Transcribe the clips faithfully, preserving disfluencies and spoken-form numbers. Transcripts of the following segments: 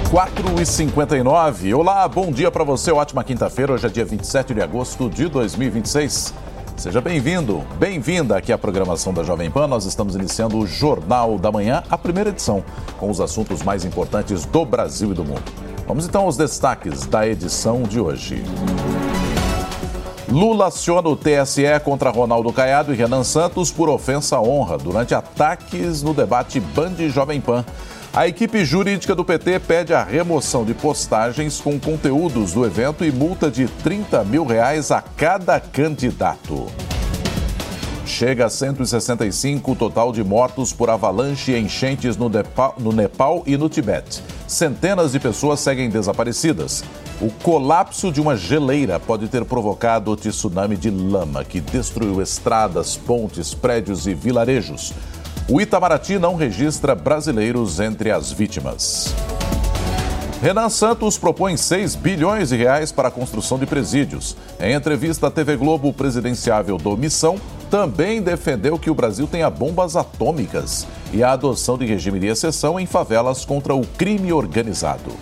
quatro e cinquenta e nove. Olá, bom dia para você, ótima quinta-feira. Hoje é dia vinte e sete de agosto de dois mil e vinte e seis. Seja bem-vindo, bem-vinda aqui à programação da Jovem Pan. Nós estamos iniciando o Jornal da Manhã, a primeira edição, com os assuntos mais importantes do Brasil e do mundo. Vamos então aos destaques da edição de hoje. Lula aciona o T S E contra Ronaldo Caiado e Renan Santos por ofensa à honra durante ataques no debate Band Jovem Pan. A equipe jurídica do P T pede a remoção de postagens com conteúdos do evento e multa de trinta mil reais a cada candidato. Chega a cento e sessenta e cinco o total de mortos por avalanche e enchentes no Nepal, no Nepal e no Tibete. Centenas de pessoas seguem desaparecidas. O colapso de uma geleira pode ter provocado o tsunami de lama, que destruiu estradas, pontes, prédios e vilarejos. O Itamaraty não registra brasileiros entre as vítimas. Renan Santos propõe seis bilhões de reais para a construção de presídios. Em entrevista à T V Globo, o presidenciável do Missão também defendeu que o Brasil tenha bombas atômicas e a adoção de regime de exceção em favelas contra o crime organizado.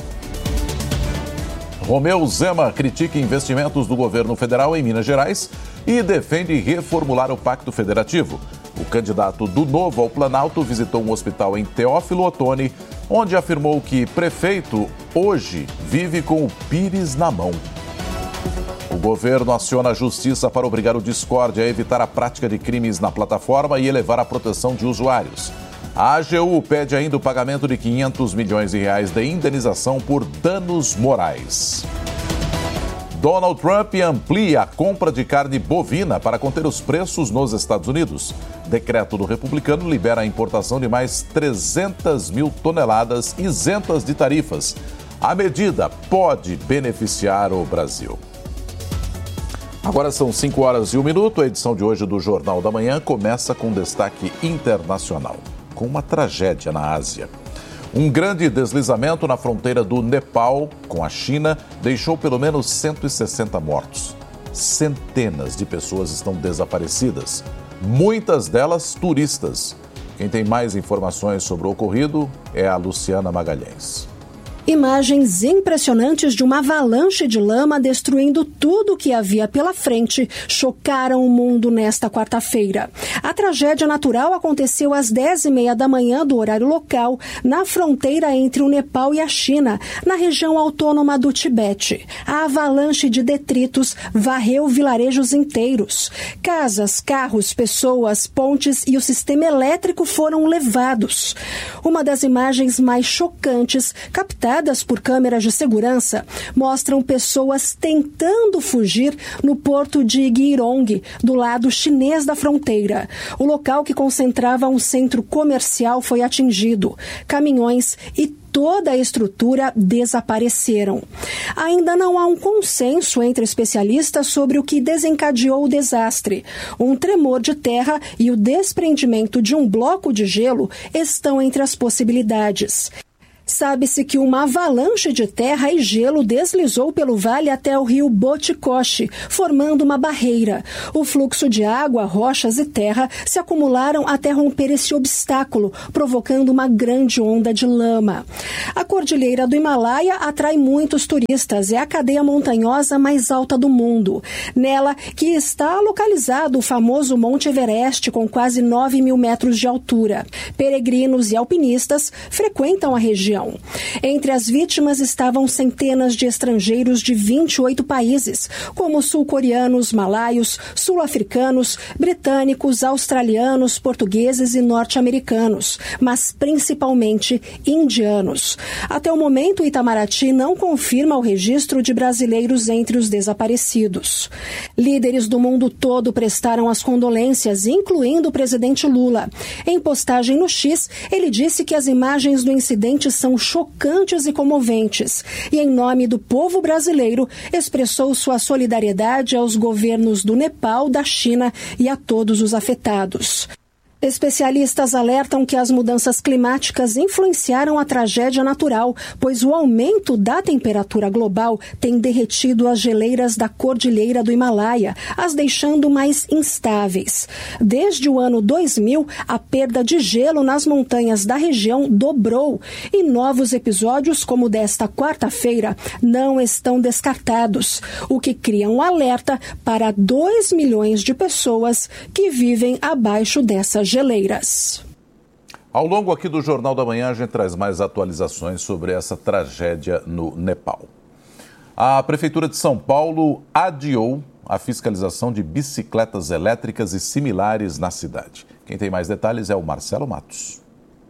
Romeu Zema critica investimentos do governo federal em Minas Gerais e defende reformular o Pacto Federativo. O candidato do Novo ao Planalto visitou um hospital em Teófilo Otoni, onde afirmou que prefeito hoje vive com o pires na mão. O governo aciona a justiça para obrigar o Discord a evitar a prática de crimes na plataforma e elevar a proteção de usuários. A A G U pede ainda o pagamento de quinhentos milhões de reais de indenização por danos morais. Donald Trump amplia a compra de carne bovina para conter os preços nos Estados Unidos. Decreto do republicano libera a importação de mais trezentas mil toneladas isentas de tarifas. A medida pode beneficiar o Brasil. Agora são cinco horas e um minuto. A edição de hoje do Jornal da Manhã começa com destaque internacional, com uma tragédia na Ásia. Um grande deslizamento na fronteira do Nepal com a China deixou pelo menos cento e sessenta mortos. Centenas de pessoas estão desaparecidas, muitas delas turistas. Quem tem mais informações sobre o ocorrido é a Luciana Magalhães. Imagens impressionantes de uma avalanche de lama destruindo tudo o que havia pela frente chocaram o mundo nesta quarta-feira. A tragédia natural aconteceu às dez e meia da manhã do horário local, na fronteira entre o Nepal e a China, na região autônoma do Tibete. A avalanche de detritos varreu vilarejos inteiros. Casas, carros, pessoas, pontes e o sistema elétrico foram levados. Uma das imagens mais chocantes, captadas por câmeras de segurança, mostram pessoas tentando fugir no porto de Girong, do lado chinês da fronteira. O local que concentrava um centro comercial foi atingido. Caminhões e toda a estrutura desapareceram. Ainda não há um consenso entre especialistas sobre o que desencadeou o desastre. Um tremor de terra e o desprendimento de um bloco de gelo estão entre as possibilidades. Sabe-se que uma avalanche de terra e gelo deslizou pelo vale até o rio Boticoche, formando uma barreira. O fluxo de água, rochas e terra se acumularam até romper esse obstáculo, provocando uma grande onda de lama. A Cordilheira do Himalaia atrai muitos turistas, é a cadeia montanhosa mais alta do mundo. Nela que está localizado o famoso Monte Everest, com quase nove mil metros de altura. Peregrinos e alpinistas frequentam a região. Entre as vítimas estavam centenas de estrangeiros de vinte e oito países, como sul-coreanos, malaios, sul-africanos, britânicos, australianos, portugueses e norte-americanos, mas principalmente indianos. Até o momento, o Itamaraty não confirma o registro de brasileiros entre os desaparecidos. Líderes do mundo todo prestaram as condolências, incluindo o presidente Lula. Em postagem no X, ele disse que as imagens do incidente são chocantes e comoventes e, em nome do povo brasileiro, expressou sua solidariedade aos governos do Nepal, da China e a todos os afetados. Especialistas alertam que as mudanças climáticas influenciaram a tragédia natural, pois o aumento da temperatura global tem derretido as geleiras da Cordilheira do Himalaia, as deixando mais instáveis. Desde o ano dois mil, a perda de gelo nas montanhas da região dobrou e novos episódios, como o desta quarta-feira, não estão descartados, o que cria um alerta para dois milhões de pessoas que vivem abaixo dessa geleiras. Ao longo aqui do Jornal da Manhã, a gente traz mais atualizações sobre essa tragédia no Nepal. A Prefeitura de São Paulo adiou a fiscalização de bicicletas elétricas e similares na cidade. Quem tem mais detalhes é o Marcelo Matos.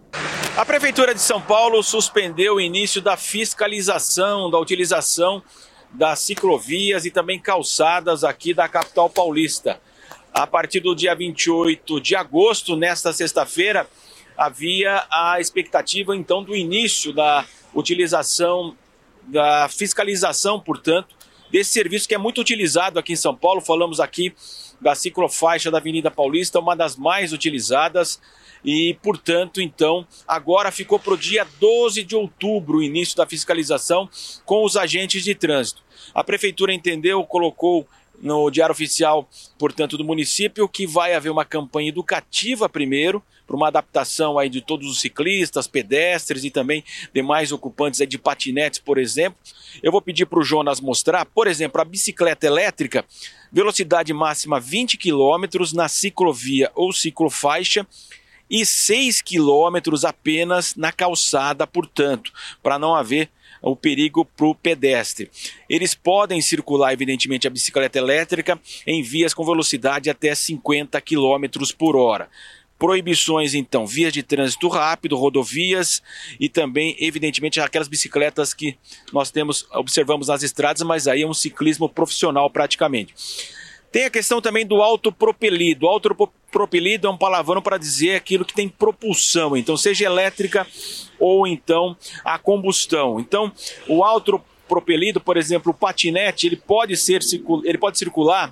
A Prefeitura de São Paulo suspendeu o início da fiscalização da utilização das ciclovias e também calçadas aqui da capital paulista. A partir do dia vinte e oito de agosto, nesta sexta-feira, havia a expectativa, então, do início da utilização, da fiscalização, portanto, desse serviço que é muito utilizado aqui em São Paulo. Falamos aqui da ciclofaixa da Avenida Paulista, uma das mais utilizadas. E, portanto, então, agora ficou para o dia doze de outubro o início da fiscalização com os agentes de trânsito. A Prefeitura entendeu, colocou no Diário Oficial, portanto, do município, que vai haver uma campanha educativa primeiro, para uma adaptação aí de todos os ciclistas, pedestres e também demais ocupantes aí de patinetes, por exemplo. Eu vou pedir para o Jonas mostrar, por exemplo, a bicicleta elétrica, velocidade máxima vinte quilômetros na ciclovia ou ciclofaixa, e seis quilômetros apenas na calçada, portanto, para não haver o perigo para o pedestre. Eles podem circular, evidentemente, a bicicleta elétrica em vias com velocidade até cinquenta quilômetros por hora. Proibições, então, vias de trânsito rápido, rodovias e também, evidentemente, aquelas bicicletas que nós temos, observamos nas estradas, mas aí é um ciclismo profissional praticamente. Tem a questão também do autopropelido. O autopropelido é um palavrão para dizer aquilo que tem propulsão, então seja elétrica ou então a combustão. Então, o autopropelido, por exemplo, o patinete, ele pode ser, ele pode circular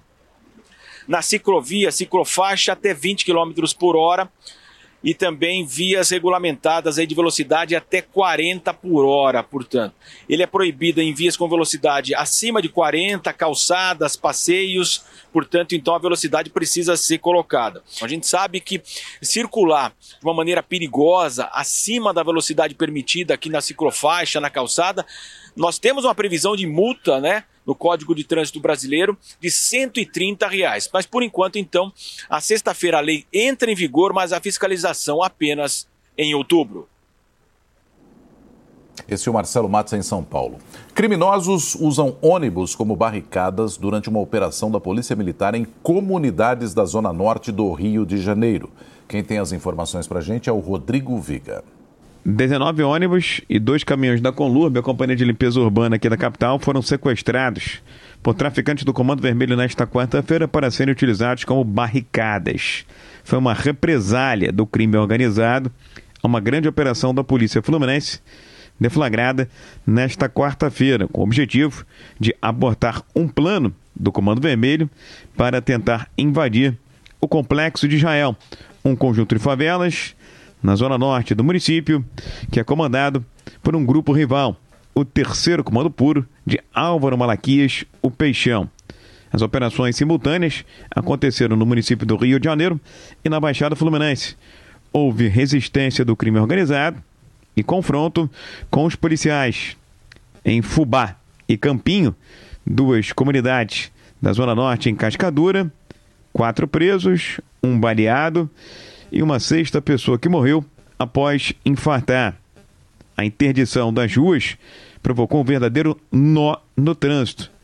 na ciclovia, ciclofaixa até vinte quilômetros por hora e também vias regulamentadas aí de velocidade até quarenta por hora, portanto. Ele é proibido em vias com velocidade acima de quarenta, calçadas, passeios, portanto, então a velocidade precisa ser colocada. A gente sabe que circular de uma maneira perigosa, acima da velocidade permitida aqui na ciclofaixa, na calçada, nós temos uma previsão de multa, né, no Código de Trânsito Brasileiro, de cento e trinta reais. Mas, por enquanto, então, a sexta-feira a lei entra em vigor, mas a fiscalização apenas em outubro. Esse é o Marcelo Matos em São Paulo. Criminosos usam ônibus como barricadas durante uma operação da Polícia Militar em comunidades da Zona Norte do Rio de Janeiro. Quem tem as informações para a gente é o Rodrigo Viga. dezenove ônibus e dois caminhões da Conlurb, a companhia de limpeza urbana aqui da capital, foram sequestrados por traficantes do Comando Vermelho nesta quarta-feira para serem utilizados como barricadas. Foi uma represália do crime organizado a uma grande operação da Polícia Fluminense, deflagrada nesta quarta-feira, com o objetivo de abortar um plano do Comando Vermelho para tentar invadir o Complexo de Israel, um conjunto de favelas na zona norte do município, que é comandado por um grupo rival, o terceiro Comando Puro de Álvaro Malaquias, o Peixão. As operações simultâneas aconteceram no município do Rio de Janeiro e na Baixada Fluminense. Houve resistência do crime organizado e confronto com os policiais. Em Fubá e Campinho, duas comunidades da zona norte em Cascadura, quatro presos, um baleado e uma sexta pessoa que morreu após infartar. A interdição das ruas provocou um verdadeiro nó no trânsito.